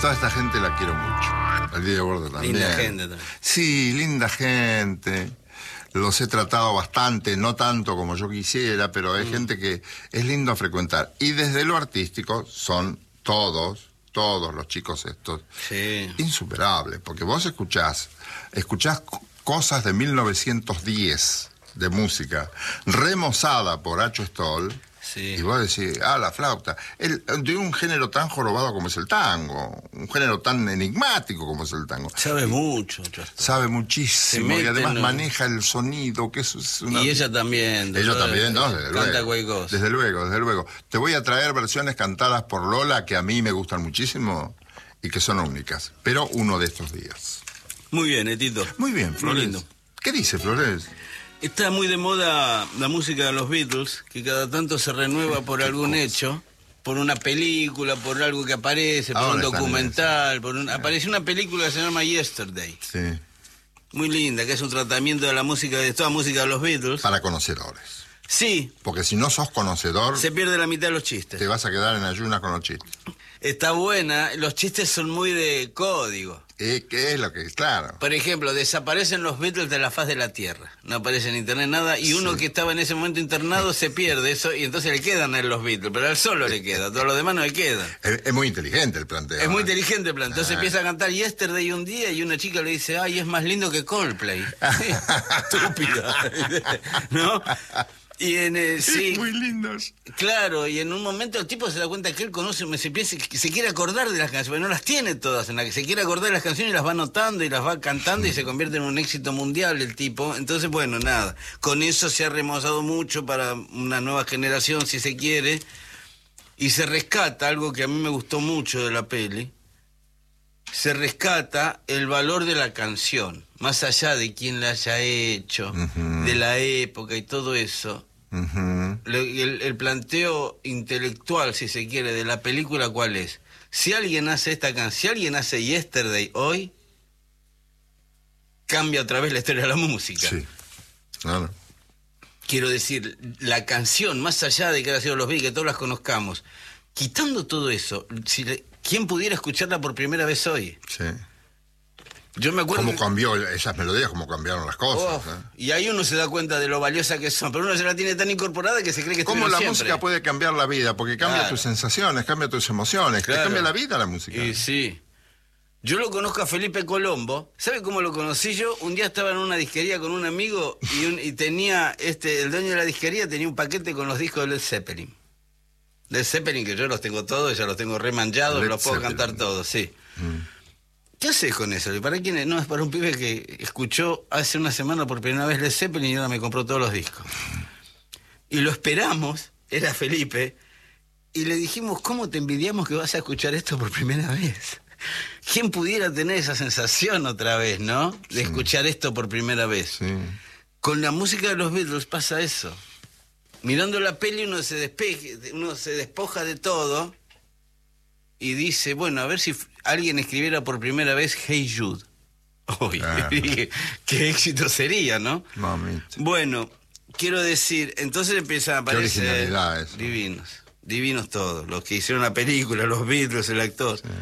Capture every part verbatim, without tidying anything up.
toda esta gente la quiero mucho. El Diego Borda también. Linda gente también. Sí, linda gente. Los he tratado bastante, no tanto como yo quisiera, pero hay mm. gente que es lindo frecuentar. Y desde lo artístico son todos, todos los chicos estos, sí. insuperables. Porque vos escuchás, escuchás cosas de mil novecientos diez de música, remozada por Acho Stoll. Sí. Y vos decís, ah, la flauta. El, de un género tan jorobado como es el tango, un género tan enigmático como es el tango. Sabe y, mucho. Sabe muchísimo y además no. maneja el sonido, que es, es una... Y ella también. Ella también, ¿no? Desde canta luego. Desde luego, desde luego. Te voy a traer versiones cantadas por Lola que a mí me gustan muchísimo y que son únicas, pero uno de estos días. Muy bien, Etito. Muy bien, Flores. Muy lindo. ¿Qué dice, Flores? Está muy de moda la música de los Beatles, que cada tanto se renueva por algún cosa? hecho, por una película, por algo que aparece, por Ahora un documental, por un... apareció una película que se llama Yesterday. Sí. Muy linda, que es un tratamiento de la música, de toda música de los Beatles. Para conocedores. Sí. Porque si no sos conocedor... Se pierde la mitad de los chistes. Te vas a quedar en ayunas con los chistes. Está buena, los chistes son muy de código. ¿Eh? ¿Qué es lo que es? Claro. Por ejemplo, desaparecen los Beatles de la faz de la Tierra. No aparece en internet nada. Y uno sí. que estaba en ese momento internado se pierde eso. Y entonces le quedan a él los Beatles. Pero a él solo le queda. Todo lo demás no le queda. Es, es muy inteligente el planteo. Es muy inteligente el planteo. Entonces ah. empieza a cantar Yesterday un día. Y una chica le dice, ay, es más lindo que Coldplay. Estúpida. ¿No? Y en el, sí, muy lindos. Claro, y en un momento el tipo se da cuenta que él conoce, se, piensa, se quiere acordar de las canciones, pero no las tiene todas, en la que se quiere acordar de las canciones y las va anotando y las va cantando y se convierte en un éxito mundial el tipo. Entonces, bueno, nada, con eso se ha remozado mucho para una nueva generación, si se quiere, y se rescata algo que a mí me gustó mucho de la peli. Se rescata el valor de la canción, más allá de quién la haya hecho, uh-huh. de la época y todo eso. Uh-huh. el, el planteo intelectual, si se quiere, de la película, ¿cuál es? Si alguien hace esta canción, si alguien hace Yesterday hoy, cambia otra vez la historia de la música. Sí, claro. Quiero decir, la canción, más allá de que haya sido los Beatles, que todos las conozcamos, quitando todo eso, si le, ¿quién pudiera escucharla por primera vez hoy? Sí. Yo me acuerdo... ¿Cómo cambió esas melodías, cómo cambiaron las cosas? Oh, ¿eh? Y ahí uno se da cuenta de lo valiosa que son, pero uno se la tiene tan incorporada que se cree que ¿Cómo la siempre? música puede cambiar la vida? Porque cambia claro. tus sensaciones, cambia tus emociones, claro. Te cambia la vida la música. Y sí. Yo lo conozco a Felipe Colombo. ¿Sabe cómo lo conocí yo? Un día estaba en una disquería con un amigo y, un, y tenía, este, el dueño de la disquería tenía un paquete con los discos de Led Zeppelin. Led Zeppelin, que yo los tengo todos, ya los tengo remanchados, los puedo Zeppelin. Cantar todos, sí. Mm. ¿Qué haces con eso? ¿Para quién es? No, es para un pibe que escuchó hace una semana por primera vez Led Zeppelin y ahora me compró todos los discos. Y lo esperamos, era Felipe, y le dijimos, ¿cómo te envidiamos que vas a escuchar esto por primera vez? ¿Quién pudiera tener esa sensación otra vez, no? De sí. escuchar esto por primera vez. Sí. Con la música de los Beatles pasa eso. Mirando la peli uno se despeje, uno se despoja de todo y dice, bueno, a ver si alguien escribiera por primera vez Hey Jude. Uy, ah, qué, qué éxito sería, ¿no? Mamita. Bueno, quiero decir, entonces empiezan a aparecer divinos, divinos todos, los que hicieron la película, los Beatles, el actor. Sí.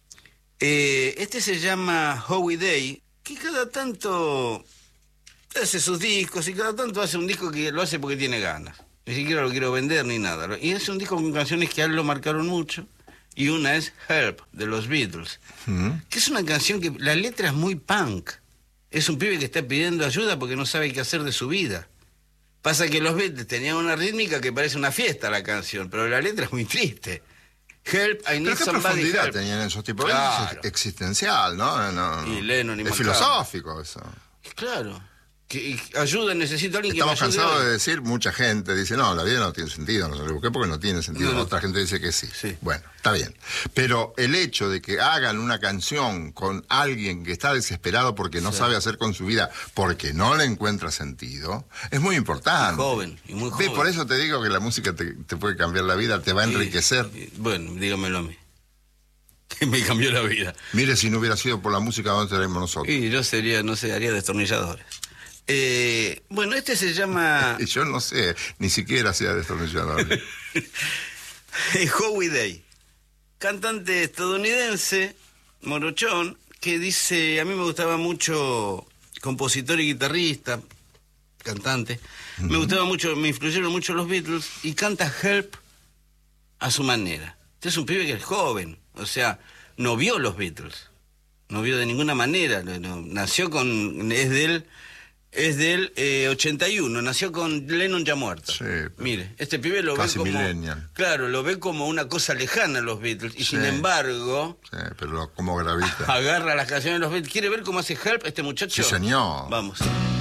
Eh, este se llama Howie Day, que cada tanto hace sus discos y cada tanto hace un disco que lo hace porque tiene ganas. Ni siquiera lo quiero vender ni nada. Y es un disco con canciones que a él lo marcaron mucho. Y una es Help, de los Beatles. Mm-hmm. Que es una canción que la letra es muy punk. Es un pibe que está pidiendo ayuda porque no sabe qué hacer de su vida. Pasa que los Beatles tenían una rítmica que parece una fiesta la canción, pero la letra es muy triste. Help, I need ¿Pero qué somebody profundidad help. tenían esos tipos? Claro. Es existencial, ¿no? no y Lennon y es McCartney. filosófico eso. Claro. Que ayuda, necesito a alguien Estamos que me ayude. cansados hoy. de decir, mucha gente dice, no, la vida no tiene sentido, no se lo busqué porque no tiene sentido. No, no. Otra gente dice que sí. sí. Bueno, está bien. Pero el hecho de que hagan una canción con alguien que está desesperado porque no sí. sabe hacer con su vida, porque no le encuentra sentido, es muy importante. Muy joven, y muy joven. ¿Ves? Por eso te digo que la música te, te puede cambiar la vida, te va a enriquecer. Y, y, bueno, dígamelo a mí. Me cambió la vida. Mire, si no hubiera sido por la música, ¿dónde estaríamos nosotros? Y yo sería, no sé, haría destornilladores. Eh, bueno, este se llama... Yo no sé, ni siquiera hacía destornilladores. Howie Day, cantante estadounidense, morochón, que dice, a mí me gustaba mucho, compositor y guitarrista, cantante, uh-huh. me gustaba mucho, me influyeron mucho los Beatles, y canta Help a su manera. Este es un pibe que es joven, o sea, no vio los Beatles, no vio de ninguna manera, no, no, nació con, es del, es del eh, ochenta y uno, nació con Lennon ya muerto. Sí, mire, este pibe lo ve como, millennial. Claro, lo ve como una cosa lejana los Beatles, y sí. sin embargo, sí, pero como gravita, agarra las canciones de los Beatles. ¿Quiere ver cómo hace Help este muchacho? Sí, señor. Vamos.